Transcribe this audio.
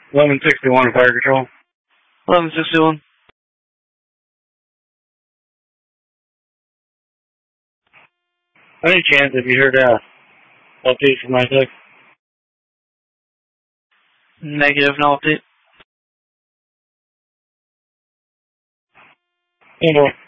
1161 Fire Control. 1161. Any chance if you heard update from my tech? Negative, no update. Handle.